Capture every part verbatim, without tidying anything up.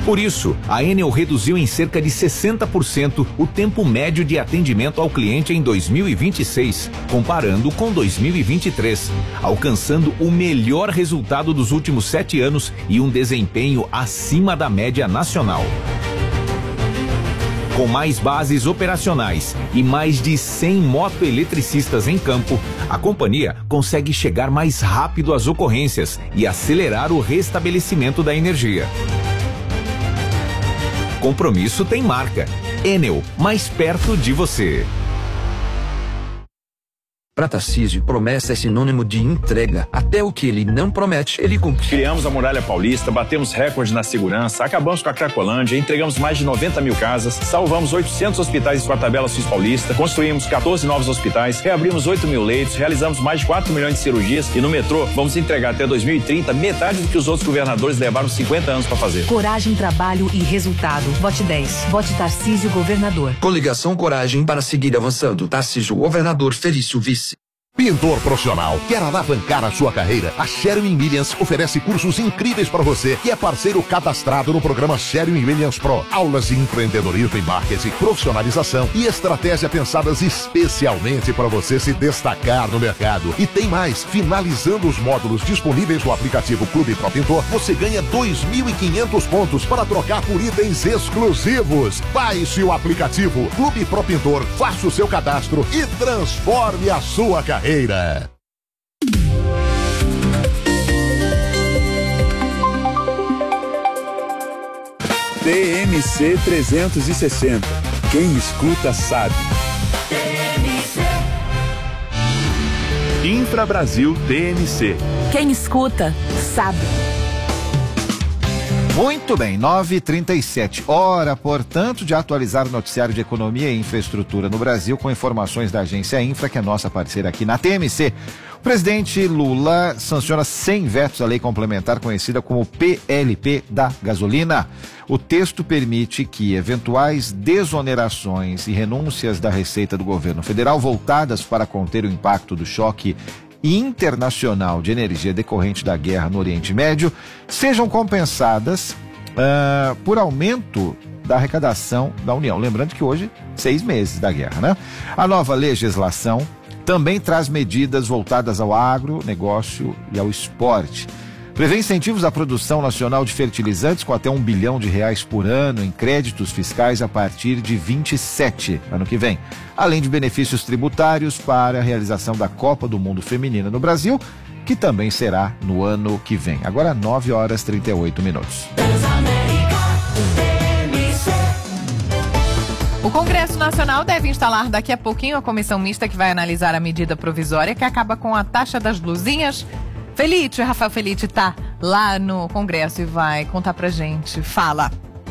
Por isso, a Enel reduziu em cerca de sessenta por cento o tempo médio de atendimento ao cliente em dois mil e vinte e seis, comparando com dois mil e vinte e três, alcançando o melhor resultado dos últimos sete anos e um desempenho acima da média nacional. Com mais bases operacionais e mais de cem motoeletricistas em campo, a companhia consegue chegar mais rápido às ocorrências e acelerar o restabelecimento da energia. Compromisso tem marca. Enel, mais perto de você. Para Tarcísio, promessa é sinônimo de entrega. Até o que ele não promete, ele cumpre. Criamos a Muralha Paulista, batemos recorde na segurança, acabamos com a Cracolândia, entregamos mais de noventa mil casas, salvamos oitocentos hospitais em sua tabela Sul Paulista, construímos quatorze novos hospitais, reabrimos oito mil leitos, realizamos mais de quatro milhões de cirurgias e no metrô vamos entregar até dois mil e trinta metade do que os outros governadores levaram cinquenta anos para fazer. Coragem, trabalho e resultado. Vote dez. Vote Tarcísio Governador. Coligação Coragem para seguir avançando. Tarcísio Governador, Felício Vice. Pintor profissional, quer alavancar a sua carreira? A Sherwin-Williams oferece cursos incríveis para você que é parceiro cadastrado no programa Sherwin-Williams Pro. Aulas de empreendedorismo e marketing, profissionalização e estratégia pensadas especialmente para você se destacar no mercado. E tem mais, finalizando os módulos disponíveis no aplicativo Clube Pro Pintor, você ganha dois mil e quinhentos pontos para trocar por itens exclusivos. Baixe o aplicativo Clube Pro Pintor, faça o seu cadastro e transforme a sua carreira. T M C trezentos e sessenta. Quem escuta sabe. Infra Brasil T M C. Quem escuta sabe. Muito bem, nove e trinta e sete. Hora, portanto, de atualizar o noticiário de economia e infraestrutura no Brasil com informações da agência Infra, que é nossa parceira aqui na T M C. O presidente Lula sanciona cem vetos à lei complementar conhecida como P L P da gasolina. O texto permite que eventuais desonerações e renúncias da receita do governo federal voltadas para conter o impacto do choque internacional de energia decorrente da guerra no Oriente Médio sejam compensadas uh, por aumento da arrecadação da União. Lembrando que hoje, seis meses da guerra, né? A nova legislação também traz medidas voltadas ao agronegócio e ao esporte. Prevê incentivos à produção nacional de fertilizantes com até um bilhão de reais por ano em créditos fiscais a partir de vinte e sete, ano que vem. Além de benefícios tributários para a realização da Copa do Mundo Feminina no Brasil, que também será no ano que vem. Agora nove horas e trinta e oito minutos. O Congresso Nacional deve instalar daqui a pouquinho a comissão mista que vai analisar a medida provisória que acaba com a taxa das luzinhas. Felite, Rafael Felite tá lá no Congresso e vai contar pra gente. Fala.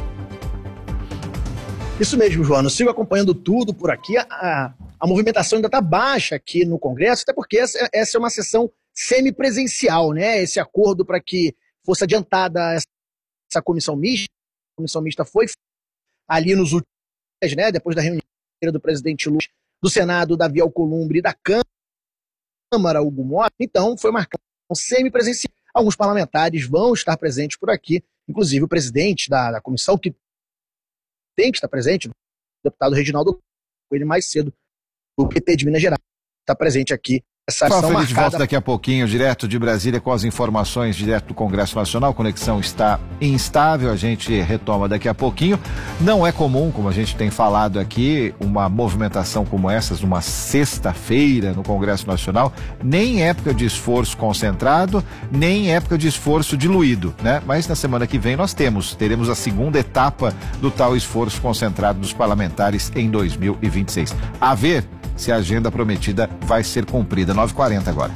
Isso mesmo, Joana. Eu sigo acompanhando tudo por aqui. A, a movimentação ainda está baixa aqui no Congresso, até porque essa, essa é uma sessão semipresencial, né? Esse acordo para que fosse adiantada essa, essa comissão mista. A comissão mista foi ali nos últimos dias, né? Depois da reunião do presidente Lula, do Senado, Davi Alcolumbre, e da Câmara, Hugo Mota. Então, foi marcado semipresencial. Alguns parlamentares vão estar presentes por aqui, inclusive o presidente da, da comissão, que tem que estar presente, o deputado Reginaldo Coelho, mais cedo, do P T de Minas Gerais, está presente aqui. Essa ação marcada... de volta daqui a pouquinho, direto de Brasília, com as informações direto do Congresso Nacional. A conexão está instável, a gente retoma daqui a pouquinho. Não é comum, como a gente tem falado aqui, uma movimentação como essa numa sexta-feira no Congresso Nacional, nem época de esforço concentrado, nem época de esforço diluído, né? Mas na semana que vem nós temos, teremos a segunda etapa do tal esforço concentrado dos parlamentares em dois mil e vinte e seis. A ver se a agenda prometida vai ser cumprida. nove e quarenta agora.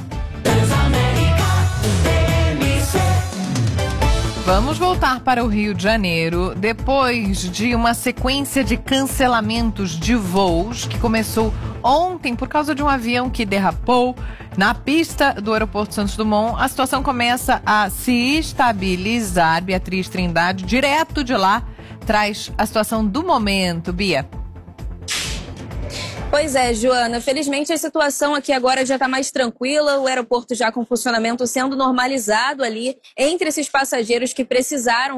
Vamos voltar para o Rio de Janeiro depois de uma sequência de cancelamentos de voos que começou ontem por causa de um avião que derrapou na pista do aeroporto Santos Dumont. A situação começa a se estabilizar. Beatriz Trindade, direto de lá, traz a situação do momento. Bia. Pois é, Joana, felizmente a situação aqui agora já está mais tranquila, o aeroporto já com funcionamento sendo normalizado ali entre esses passageiros que precisaram